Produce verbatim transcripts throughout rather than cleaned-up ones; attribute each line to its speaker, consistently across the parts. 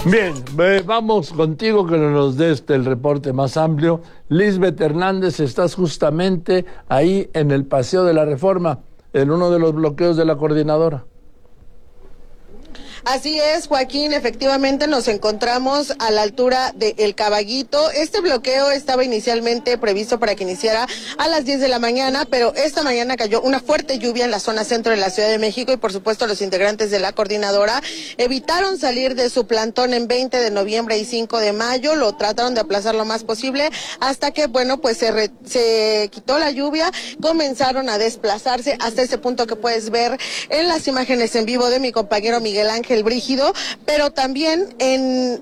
Speaker 1: Bien, vamos contigo que nos des el reporte más amplio. Lisbeth Hernández, estás justamente ahí en el Paseo de la Reforma, en uno de los bloqueos de la coordinadora.
Speaker 2: Así es, Joaquín, efectivamente nos encontramos a la altura de El Caballito. Este bloqueo estaba inicialmente previsto para que iniciara a las diez de la mañana, pero esta mañana cayó una fuerte lluvia en la zona centro de la Ciudad de México y por supuesto los integrantes de la coordinadora evitaron salir de su plantón en veinte de noviembre y cinco de mayo, lo trataron de aplazar lo más posible hasta que, bueno, pues se, re, se quitó la lluvia, comenzaron a desplazarse hasta ese punto que puedes ver en las imágenes en vivo de mi compañero Miguel Ángel Brígido, pero también en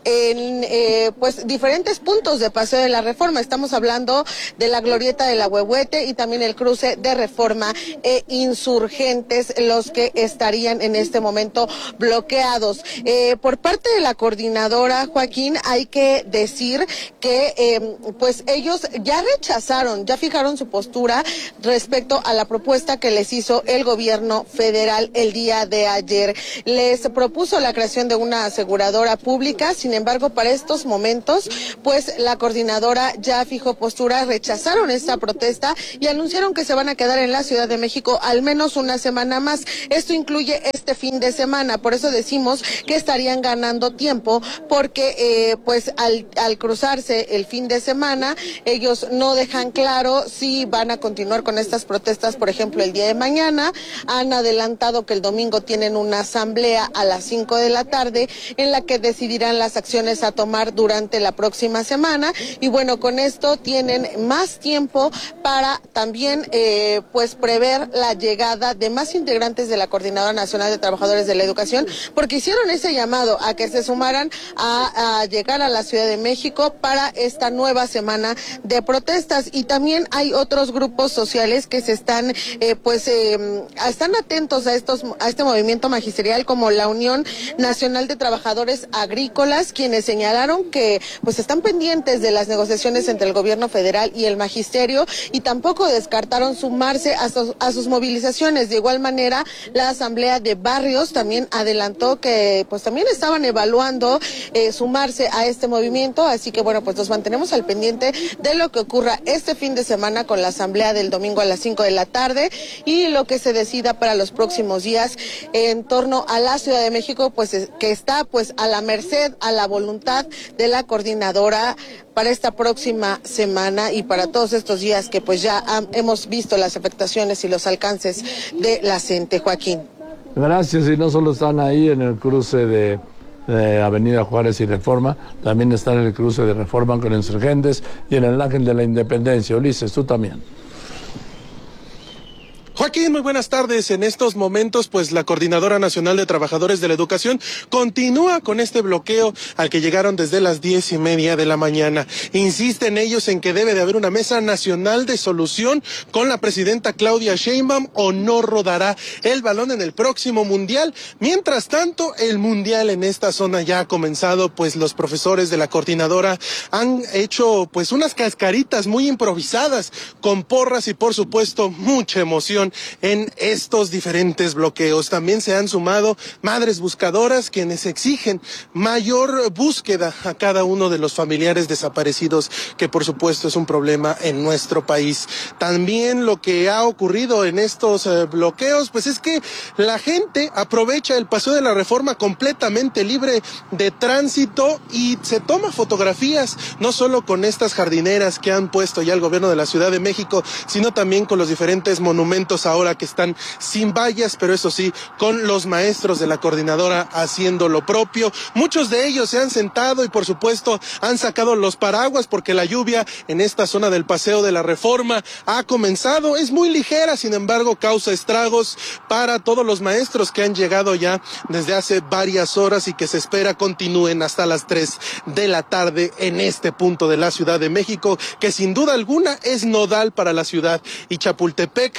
Speaker 2: en eh, pues diferentes puntos de Paseo de la Reforma. Estamos hablando de la glorieta de la Huehuete y también el cruce de Reforma e Insurgentes, los que estarían en este momento bloqueados. Eh, por parte de la coordinadora, Joaquín, hay que decir que eh, pues ellos ya rechazaron, ya fijaron su postura respecto a la propuesta que les hizo el gobierno federal el día de ayer. Les propuso la creación de una aseguradora pública. Sin Sin embargo, para estos momentos, pues la coordinadora ya fijó postura, rechazaron esta protesta y anunciaron que se van a quedar en la Ciudad de México al menos una semana más. Esto incluye este fin de semana, por eso decimos que estarían ganando tiempo, porque eh, pues al, al cruzarse el fin de semana, ellos no dejan claro si van a continuar con estas protestas, por ejemplo, el día de mañana. Han adelantado que el domingo tienen una asamblea a las cinco de la tarde en la que decidirán las acciones a tomar durante la próxima semana y bueno, con esto tienen más tiempo para también eh, pues prever la llegada de más integrantes de la Coordinadora Nacional de Trabajadores de la Educación, porque hicieron ese llamado a que se sumaran a, a llegar a la Ciudad de México para esta nueva semana de protestas. Y también hay otros grupos sociales que se están eh, pues eh, están atentos a estos a este movimiento magisterial, como la Unión Nacional de Trabajadores Agrícolas, quienes señalaron que pues están pendientes de las negociaciones entre el gobierno federal y el magisterio y tampoco descartaron sumarse a, sus, a sus movilizaciones. De igual manera, la Asamblea de Barrios también adelantó que pues también estaban evaluando eh, sumarse a este movimiento, así que bueno, pues nos mantenemos al pendiente de lo que ocurra este fin de semana con la Asamblea del domingo a las cinco de la tarde y lo que se decida para los próximos días en torno a la Ciudad de México, pues que está pues a la merced, a la voluntad de la coordinadora para esta próxima semana y para todos estos días que pues ya han, hemos visto las afectaciones y los alcances de la CENTE, Joaquín.
Speaker 1: Gracias, y no solo están ahí en el cruce de, de Avenida Juárez y Reforma, también están en el cruce de Reforma con Insurgentes y en el Ángel de la Independencia. Ulises, tú también.
Speaker 3: Joaquín, muy buenas tardes. En estos momentos, pues la Coordinadora Nacional de Trabajadores de la Educación continúa con este bloqueo al que llegaron desde las diez y media de la mañana. Insisten ellos en que debe de haber una mesa nacional de solución con la presidenta Claudia Sheinbaum o no rodará el balón en el próximo mundial. Mientras tanto, el mundial en esta zona ya ha comenzado, pues los profesores de la coordinadora han hecho pues unas cascaritas muy improvisadas con porras y por supuesto mucha emoción en estos diferentes bloqueos. También se han sumado madres buscadoras quienes exigen mayor búsqueda a cada uno de los familiares desaparecidos, que por supuesto es un problema en nuestro país. También lo que ha ocurrido en estos eh, bloqueos, pues es que la gente aprovecha el Paseo de la Reforma completamente libre de tránsito y se toma fotografías, no solo con estas jardineras que han puesto ya el gobierno de la Ciudad de México, sino también con los diferentes monumentos ahora que están sin vallas, pero eso sí, con los maestros de la coordinadora haciendo lo propio. Muchos de ellos se han sentado y por supuesto han sacado los paraguas porque la lluvia en esta zona del Paseo de la Reforma ha comenzado. Es muy ligera, sin embargo causa estragos para todos los maestros que han llegado ya desde hace varias horas y que se espera continúen hasta las tres de la tarde en este punto de la Ciudad de México, que sin duda alguna es nodal para la ciudad. Y Chapultepec, además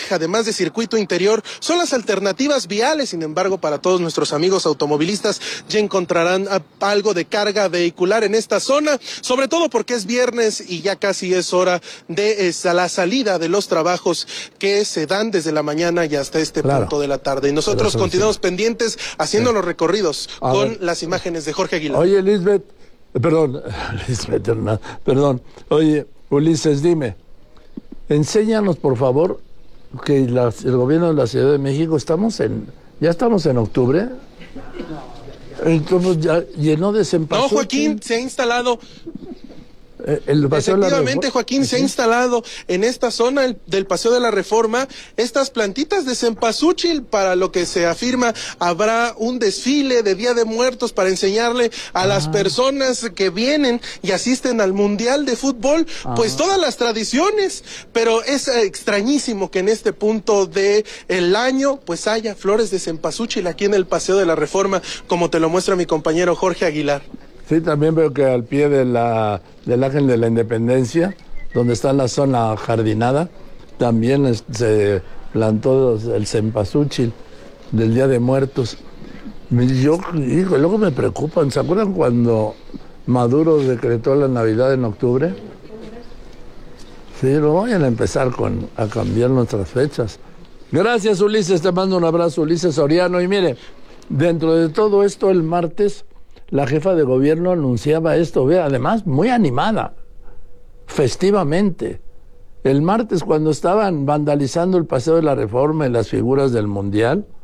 Speaker 3: de circuito interior son las alternativas viales. Sin embargo, para todos nuestros amigos automovilistas ya encontrarán algo de carga vehicular en esta zona, sobre todo porque es viernes y ya casi es hora de esa, la salida de los trabajos que se dan desde la mañana y hasta este claro. punto de la tarde. Y nosotros continuamos sí. pendientes haciendo sí. los recorridos A con ver. las imágenes de Jorge Aguilar.
Speaker 1: Oye, Lisbeth, perdón, Lisbeth, perdón, oye, Ulises, dime, enséñanos por favor que la, el gobierno de la Ciudad de México, estamos en, ya estamos en octubre, entonces ya llenó de cempasúchil.
Speaker 3: No, Joaquín, se ha instalado...
Speaker 1: El
Speaker 3: Efectivamente, Joaquín, ¿sí? se ha instalado en esta zona el, del Paseo de la Reforma estas plantitas de cempasúchil, para lo que se afirma habrá un desfile de Día de Muertos para enseñarle a ah. las personas que vienen y asisten al Mundial de Fútbol, ah. pues todas las tradiciones, pero es extrañísimo que en este punto de el año pues haya flores de cempasúchil aquí en el Paseo de la Reforma, como te lo muestra mi compañero Jorge Aguilar.
Speaker 1: Sí, también veo que al pie de la, del Ángel de la Independencia, donde está la zona jardinada, también es, se plantó el cempasúchil del Día de Muertos. Yo, hijo, luego me preocupan. ¿Se acuerdan cuando Maduro decretó la Navidad en octubre? Sí, lo vayan a empezar con, a cambiar nuestras fechas. Gracias, Ulises, te mando un abrazo, Ulises Soriano. Y mire, dentro de todo esto, el martes... la jefa de gobierno anunciaba esto, ve, además muy animada, festivamente. El martes, cuando estaban vandalizando el Paseo de la Reforma y las figuras del Mundial,